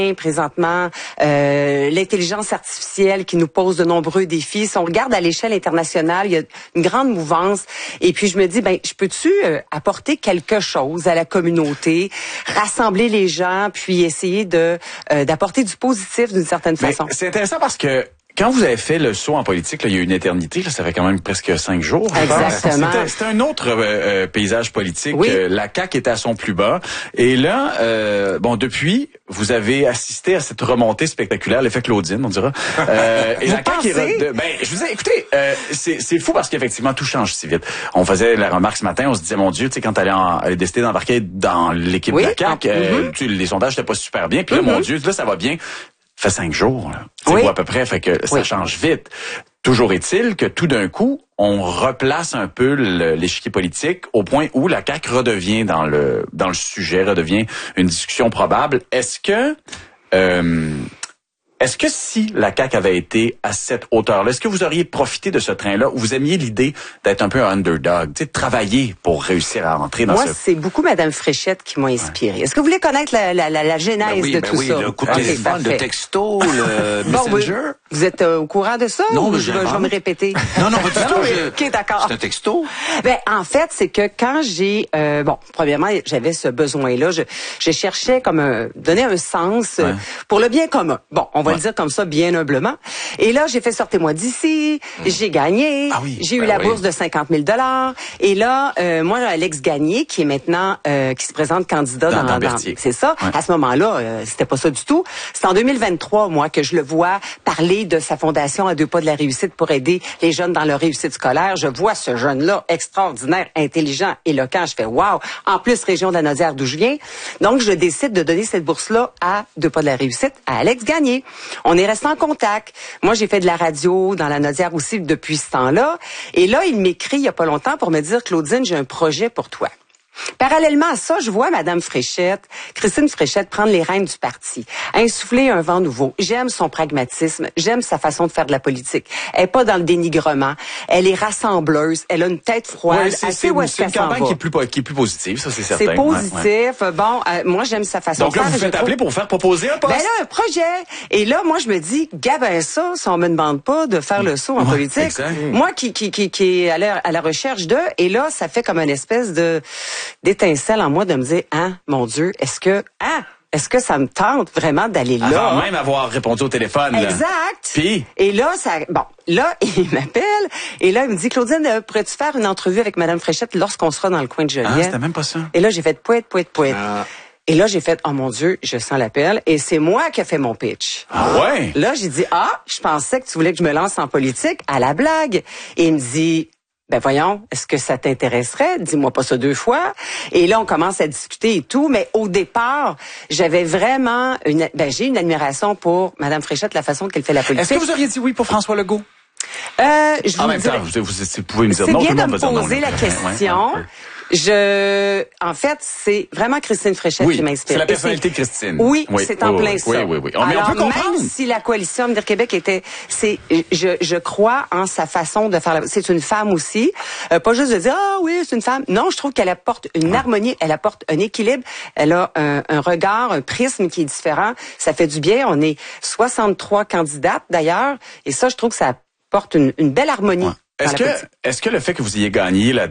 présentement, l'intelligence artificielle qui nous pose de nombreux défis. Si on regarde à l'échelle internationale, il y a une grande mouvance. Et puis je me dis, je peux-tu apporter quelque chose à la communauté, rassembler les gens, puis essayer d'apporter du positif d'une certaine façon. C'est intéressant parce que quand vous avez fait le saut en politique, là, il y a une éternité, là, ça fait quand même presque 5 jours. Exactement. C'était un autre paysage politique. Oui. La CAQ était à son plus bas. Et là, depuis, vous avez assisté à cette remontée spectaculaire, l'effet Claudine, on dira. Et la CAQ je vous dis, écoutez, c'est fou parce qu'effectivement, tout change si vite. On faisait la remarque ce matin, on se disait, mon Dieu, tu sais, quand elle a décidé d'embarquer dans l'équipe de la CAQ, les sondages n'étaient pas super bien. Puis là, mon Dieu, là, ça va bien. Ça fait 5 jours, là. Oui. À peu près, fait que ça change vite. Toujours est-il que tout d'un coup, on replace un peu l'échiquier politique au point où la CAQ redevient dans le sujet, redevient une discussion probable. Est-ce que si la CAQ avait été à cette hauteur-là, est-ce que vous auriez profité de ce train-là ou vous aimiez l'idée d'être un peu un underdog, tu sais, de travailler pour réussir à entrer dans Moi, c'est beaucoup Mme Fréchette qui m'a inspiré. Ouais. Est-ce que vous voulez connaître la genèse de tout ça? Le coup de téléphone, le texto, le Messenger. Vous êtes au courant de ça? Non, ou je vais me répéter. Non, pas du tout. OK, d'accord. C'est un texto? En fait, c'est que quand j'ai... premièrement, j'avais ce besoin-là. Je cherchais donner un sens pour le bien commun. Bon, on va le dire comme ça, bien humblement. Et là, j'ai fait Sortez-moi d'ici. J'ai gagné. Ah oui, j'ai eu la bourse de 50 000 $. Et là, moi, Alex Gagné, qui est maintenant... qui se présente candidat dans Berthier. C'est ça. Ouais. À ce moment-là, c'était pas ça du tout. C'est en 2023, moi, que je le vois parler de sa fondation à 2 pas de la réussite pour aider les jeunes dans leur réussite scolaire. Je vois ce jeune-là extraordinaire, intelligent, éloquent. Je fais wow. En plus, région de la Naudière d'où je viens. Donc, je décide de donner cette bourse-là à 2 pas de la réussite, à Alex Gagné. On est resté en contact. Moi, j'ai fait de la radio dans la Naudière aussi depuis ce temps-là. Et là, il m'écrit il y a pas longtemps pour me dire, Claudine, j'ai un projet pour toi. Parallèlement à ça, je vois Mme Fréchette, Christine Fréchette, prendre les rênes du parti, insuffler un vent nouveau. J'aime son pragmatisme, j'aime sa façon de faire de la politique. Elle est pas dans le dénigrement, elle est rassembleuse, elle a une tête froide. Ouais, c'est une campagne qui est plus positive, ça c'est certain. C'est positif. Moi j'aime sa façon de faire. Donc là, vous faites appeler pour faire proposer un poste. Un projet. Et là, moi je me dis, ça, si on me demande pas de faire le saut en politique. Exact. Moi qui est à la recherche de, et là, ça fait comme une espèce d'étincelle en moi de me dire, mon Dieu, est-ce que ça me tente vraiment d'aller là? Avant même avoir répondu au téléphone. Exact. Là. Puis? Et là, là, il m'appelle, et là, il me dit, Claudine, pourrais-tu faire une entrevue avec Mme Fréchette lorsqu'on sera dans le coin de Joliette? C'était même pas ça. Et là, j'ai fait poète. Et là, j'ai fait, oh mon Dieu, je sens l'appel. Et c'est moi qui ai fait mon pitch. Ah ouais? Là, j'ai dit, je pensais que tu voulais que je me lance en politique à la blague. Et il me dit, voyons, est-ce que ça t'intéresserait? Dis-moi pas ça 2 fois. Et là, on commence à discuter et tout. Mais au départ, j'avais vraiment j'ai une admiration pour Mme Fréchette, la façon qu'elle fait la politique. Est-ce que vous auriez dit oui pour François Legault? En même temps, vous pouvez me dire non, tout le monde va dire non. C'est bien de me poser la question. En fait, c'est vraiment Christine Fréchette qui m'inspire. C'est la personnalité de Christine. Oui, c'est en plein ça. Oui. Alors, on peut comprendre. même si la coalition Avenir Québec je crois en sa façon de faire c'est une femme aussi. Pas juste de dire, c'est une femme. Non, je trouve qu'elle apporte une harmonie, elle apporte un équilibre, elle a un regard, un prisme qui est différent. Ça fait du bien. On est 63 candidates d'ailleurs. Et ça, je trouve que ça apporte une belle harmonie. Est-ce que le fait que vous ayez gagné